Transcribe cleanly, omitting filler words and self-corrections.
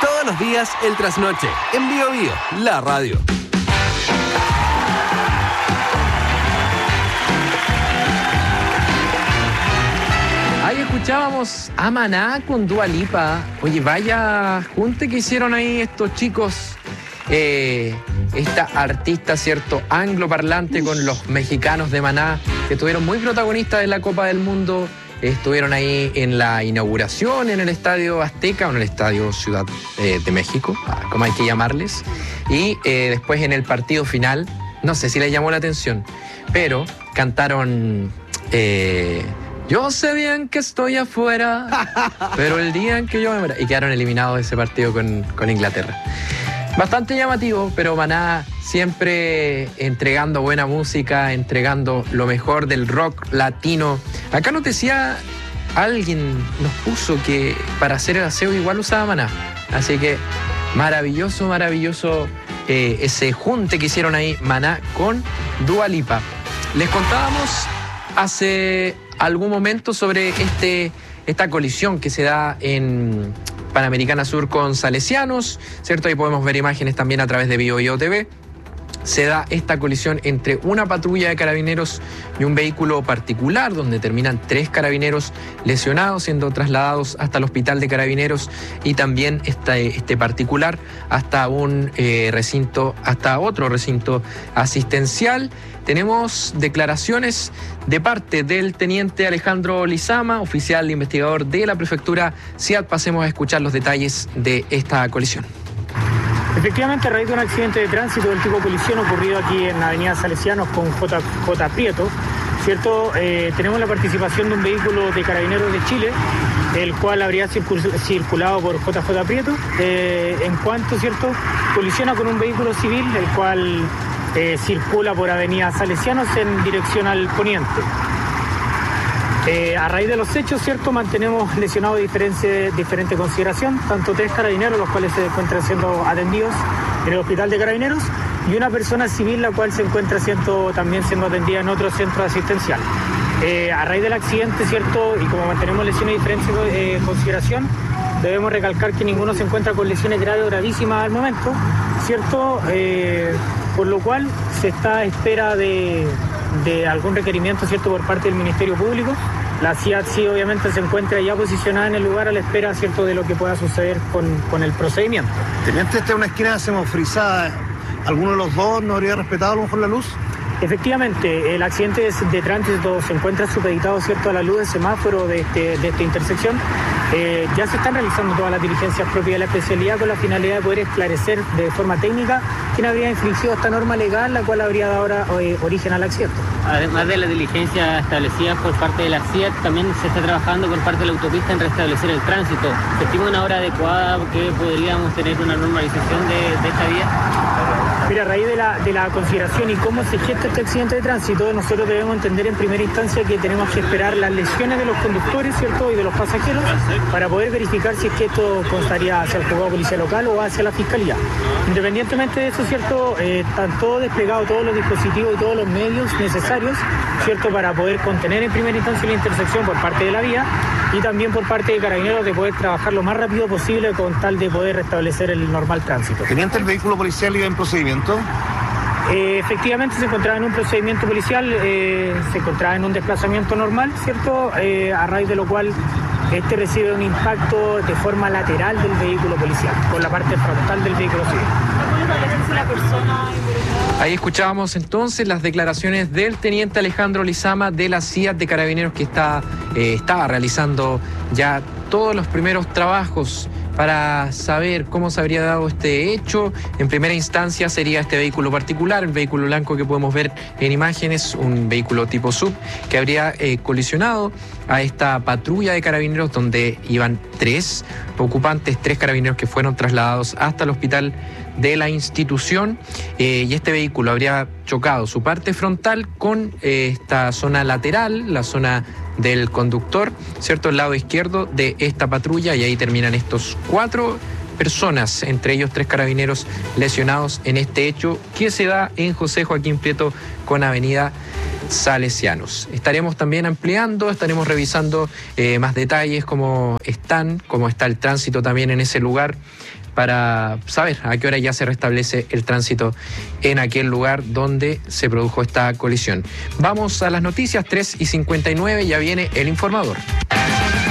Todos los días el trasnoche, en Bio Bio, la radio. Ahí escuchábamos a Maná con Dua Lipa. Oye, vaya junte que hicieron ahí estos chicos. Esta artista, ¿cierto?, angloparlante con los mexicanos de Maná, que estuvieron muy protagonistas de la Copa del Mundo. Estuvieron ahí en la inauguración en el Estadio Azteca, o en el Estadio Ciudad de México, como hay que llamarles. Y después en el partido final, no sé si les llamó la atención, pero cantaron... yo sé bien que estoy afuera, pero el día en que yo me muera... Y quedaron eliminados de ese partido con Inglaterra. Bastante llamativo, pero Maná siempre entregando buena música, entregando lo mejor del rock latino. Acá nos decía, alguien nos puso que para hacer el aseo igual usaba Maná. Así que maravilloso, maravilloso ese junte que hicieron ahí Maná con Dua Lipa. Les contábamos hace algún momento sobre esta colisión que se da en Panamericana Sur con Salesianos, ¿cierto? Ahí podemos ver imágenes también a través de Bio Bio TV. Se da esta colisión entre una patrulla de carabineros y un vehículo particular, donde terminan 3 carabineros lesionados, siendo trasladados hasta el hospital de carabineros, y también este particular hasta otro recinto asistencial. Tenemos declaraciones de parte del teniente Alejandro Lizama, oficial investigador de la prefectura CIAT. Pasemos a escuchar los detalles de esta colisión. Efectivamente, a raíz de un accidente de tránsito del tipo colisión ocurrido aquí en la avenida Salesianos con J. Prieto, ¿cierto? Tenemos la participación de un vehículo de Carabineros de Chile, el cual habría circulado por JJ Prieto, en cuanto, ¿cierto?, colisiona con un vehículo civil, el cual circula por avenida Salesianos en dirección al poniente. A raíz de los hechos, ¿cierto?, mantenemos lesionados de diferente consideración, tanto 3 carabineros, los cuales se encuentran siendo atendidos en el hospital de carabineros, y una persona civil, la cual se encuentra también siendo atendida en otro centro asistencial. A raíz del accidente, ¿cierto?, y como mantenemos lesiones de diferente consideración, debemos recalcar que ninguno se encuentra con lesiones graves o gravísimas al momento, ¿cierto?, por lo cual se está a espera de algún requerimiento, ¿cierto?, por parte del Ministerio Público. La CIAT sí obviamente se encuentra ya posicionada en el lugar a la espera, ¿cierto?, de lo que pueda suceder con el procedimiento. Teniente, esta es una esquina semafrizada. ¿Alguno de los dos no habría respetado a lo mejor la luz? Efectivamente, el accidente de tránsito se encuentra supeditado, ¿cierto?, a la luz de semáforo de esta intersección. Ya se están realizando todas las diligencias propias de la especialidad con la finalidad de poder esclarecer de forma técnica quién habría infringido esta norma legal, la cual habría dado origen al accidente. Además de las diligencias establecidas por parte de la CIAT, también se está trabajando por parte de la autopista en restablecer el tránsito. ¿Se estima una hora adecuada que podríamos tener una normalización de esta vía? Mira, a raíz de la consideración y cómo se gesta este accidente de tránsito, nosotros debemos entender en primera instancia que tenemos que esperar las lesiones de los conductores, ¿cierto?, y de los pasajeros, para poder verificar si es que esto constaría hacia el juzgado policial local o hacia la fiscalía. Independientemente de eso, ¿cierto?, están todos desplegados, todos los dispositivos y todos los medios necesarios, ¿cierto?, para poder contener en primera instancia la intersección por parte de la vía, y también por parte de Carabineros de poder trabajar lo más rápido posible con tal de poder restablecer el normal tránsito. ¿Teniente, el vehículo policial iba en procedimiento? Efectivamente se encontraba en un procedimiento policial, se encontraba en un desplazamiento normal, ¿cierto?, a raíz de lo cual recibe un impacto de forma lateral del vehículo policial, por la parte frontal del vehículo civil. Ahí escuchábamos entonces las declaraciones del teniente Alejandro Lizama de la CIAT de Carabineros, que estaba realizando ya todos los primeros trabajos para saber cómo se habría dado este hecho. En primera instancia sería este vehículo particular, el vehículo blanco que podemos ver en imágenes, un vehículo tipo SUV que habría colisionado a esta patrulla de carabineros, donde iban 3 ocupantes, 3 carabineros que fueron trasladados hasta el hospital de la institución, y este vehículo habría chocado su parte frontal con esta zona lateral, la zona del conductor, ¿cierto?, el lado izquierdo de esta patrulla, y ahí terminan estos 4 personas, entre ellos 3 carabineros lesionados en este hecho que se da en José Joaquín Prieto con avenida Salesianos. Estaremos también ampliando, estaremos revisando más detalles, cómo está el tránsito también en ese lugar, para saber a qué hora ya se restablece el tránsito en aquel lugar donde se produjo esta colisión. Vamos a las noticias, 3:59, ya viene el informador.